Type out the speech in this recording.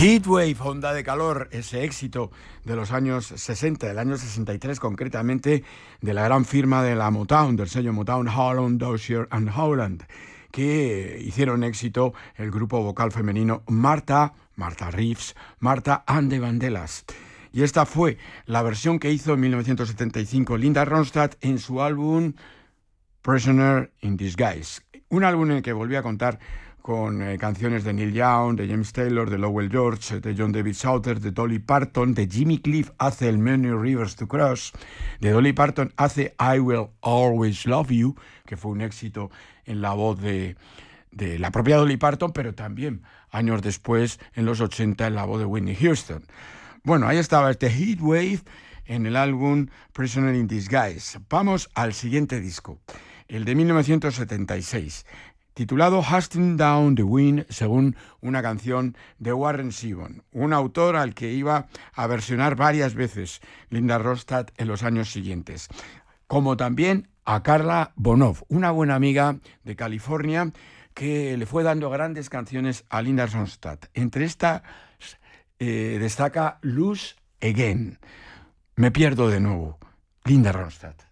Heatwave, onda de calor, ese éxito de los años 60, del año 63 concretamente, de la gran firma de la Motown, del sello Motown, Holland, Dozier and Holland, que hicieron éxito el grupo vocal femenino Martha Reeves, Martha and the Vandellas. Y esta fue la versión que hizo en 1975 Linda Ronstadt en su álbum Prisoner in Disguise, un álbum en el que volví a contar con canciones de Neil Young, de James Taylor, de Lowell George, de John David Souther, de Dolly Parton, de Jimmy Cliff hace el Many Rivers to Cross, de Dolly Parton hace I Will Always Love You, que fue un éxito en la voz de la propia Dolly Parton, pero también años después, en los 80, en la voz de Whitney Houston. Bueno, ahí estaba este Heatwave en el álbum Prisoner in Disguise. Vamos al siguiente disco, el de 1976, titulado Hustling Down the Wind, según una canción de Warren Zevon, un autor al que iba a versionar varias veces Linda Ronstadt en los años siguientes, como también a Carla Bonoff, una buena amiga de California que le fue dando grandes canciones a Linda Ronstadt. Entre estas destaca Lose Again, Me pierdo de nuevo, Linda Ronstadt.